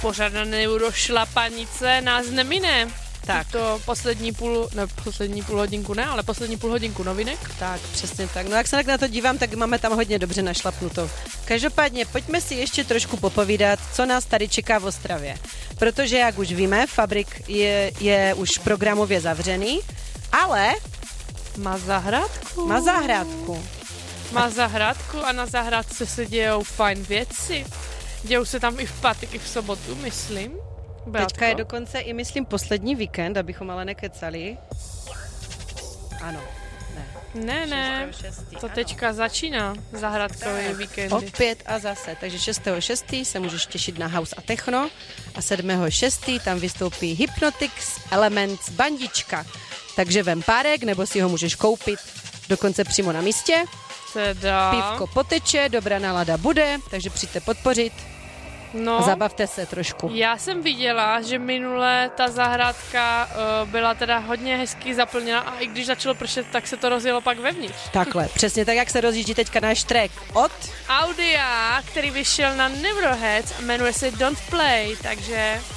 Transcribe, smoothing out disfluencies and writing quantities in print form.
pořád neurošlapanice nás nemine. Tak. To poslední půl hodinku ne, ale poslední půl hodinku novinek. Tak, přesně tak. No jak se tak na to dívám, tak máme tam hodně dobře našlapnuto. Každopádně, pojďme si ještě trošku popovídat, co nás tady čeká v Ostravě. Protože, jak už víme, Fabrik je už programově zavřený, ale Má zahrádku. Má zahrádku a na zahrádce se dějou fajn věci. Dějou se tam i v pátek, i v sobotu, myslím. Beatko? Teďka je dokonce i, myslím, poslední víkend, abychom ale nekecali. Ano. Ne, to teďka začíná zahrádkové víkendy. Opět a zase, takže 6.6. se můžeš těšit na House a Techno a 7.6. tam vystoupí Hypnotics Elements Bandička. Takže vem párek, nebo si ho můžeš koupit dokonce přímo na místě. Teda. Pivko poteče, dobrá nálada bude, takže přijďte podpořit. No, a zabavte se trošku. Já jsem viděla, že minule ta zahrádka byla teda hodně hezky zaplněna a i když začalo pršet, tak se to rozjelo pak vevnitř. Takhle, přesně tak, jak se rozjíždí teďka náš track od Audia, který vyšel na Neuroheads a jmenuje se Don't Play, takže